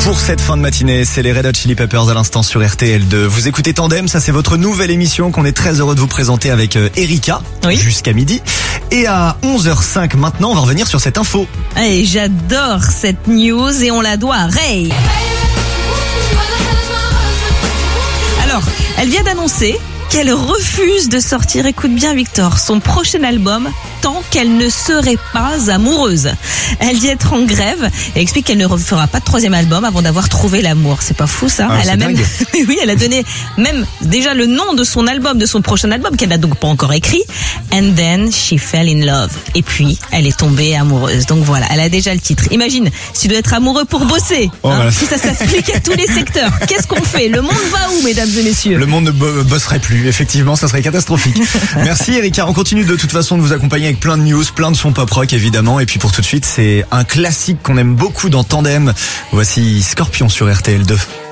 pour cette fin de matinée. C'est les Red Hot Chili Peppers à l'instant sur RTL2. Vous écoutez Tandem, ça c'est votre nouvelle émission qu'on est très heureux de vous présenter avec Erika, jusqu'à midi. Et à 11h05 maintenant, on va revenir sur cette info. Et j'adore cette news et on la doit à Ray. Alors, elle vient d'annoncer qu'elle refuse de sortir, écoute bien Victor, son prochain album tant qu'elle ne serait pas amoureuse. Elle dit être en grève et explique qu'elle ne refera pas de troisième album avant d'avoir trouvé l'amour. C'est pas fou ça? Elle a même, oui, elle a donné même déjà le nom de son album, de son prochain album qu'elle n'a donc pas encore écrit. And then she fell in love. Et puis elle est tombée amoureuse. Donc voilà, elle a déjà le titre. Imagine, si tu dois être amoureux pour bosser, si ça s'applique à tous les secteurs. Qu'est-ce qu'on fait? Le monde va où, mesdames et messieurs? Le monde ne bosserait plus. Effectivement, ça serait catastrophique. Merci Erika. On continue de toute façon de vous accompagner avec plein de news, plein de sons pop rock évidemment. Et puis pour tout de suite, c'est un classique qu'on aime beaucoup dans Tandem. Voici Scorpion sur RTL2.